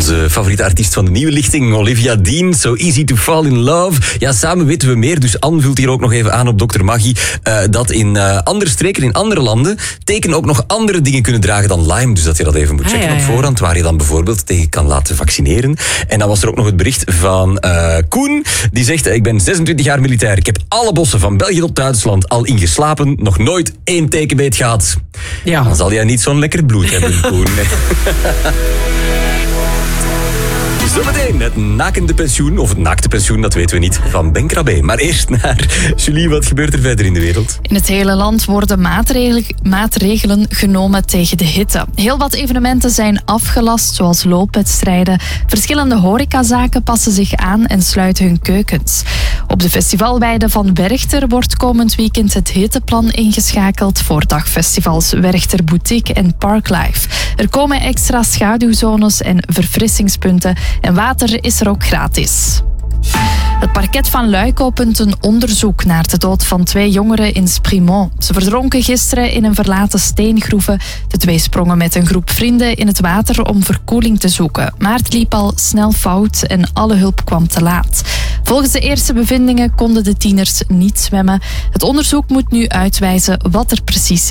onze favoriete artiest van de nieuwe lichting, Olivia Dean. So easy to fall in love. Ja, samen weten we meer. Dus Anne vult hier ook nog even aan op Dr. Maggie dat in andere streken, in andere landen, teken ook nog andere dingen kunnen dragen dan Lyme. Dus dat je dat even moet checken op voorhand, waar je dan bijvoorbeeld tegen kan laten vaccineren. En dan was er ook nog het bericht van Koen. Die zegt, ik ben 26 jaar militair. Ik heb alle bossen van België tot Duitsland al ingeslapen. Nog nooit 1 tekenbeet gehad. Ja. Dan zal jij niet zo'n lekker bloed hebben, Koen. Zometeen het nakende pensioen, of het naakte pensioen, dat weten we niet, van Ben Krabbe. Maar eerst naar Julie, wat gebeurt er verder in de wereld? In het hele land worden maatregelen genomen tegen de hitte. Heel wat evenementen zijn afgelast, zoals loopwedstrijden. Verschillende horecazaken passen zich aan en sluiten hun keukens. Op de festivalweide van Werchter wordt komend weekend het hitteplan ingeschakeld voor dagfestivals Werchter Boutique en Parklife. Er komen extra schaduwzones en verfrissingspunten en water is er ook gratis. Het parket van Luik opent een onderzoek naar de dood van 2 jongeren in Sprimont. Ze verdronken gisteren in een verlaten steengroeve. De 2 sprongen met een groep vrienden in het water om verkoeling te zoeken. Maar het liep al snel fout en alle hulp kwam te laat. Volgens de eerste bevindingen konden de tieners niet zwemmen. Het onderzoek moet nu uitwijzen wat er precies